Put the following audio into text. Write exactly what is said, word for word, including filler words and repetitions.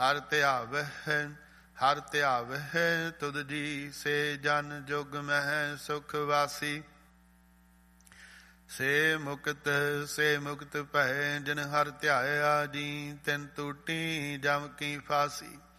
ਹਰ ਧਿਆਵਹਿ ਹਰ ਧਿਆਵਹਿ ਤੁਧ ਜੀ, ਸੇ ਜਨ ਜੁਗ ਮਹਿ ਸੁਖ ਵਾਸੀ। ਸੇ ਮੁਕਤ ਸੇ ਮੁਕਤ ਭੈ, ਜਿਨ ਹਰ ਧਿਆਇਆ ਜੀ, ਤਿਨ ਟੂਟੀ ਜਮ ਕੀ ਫਾਸੀ।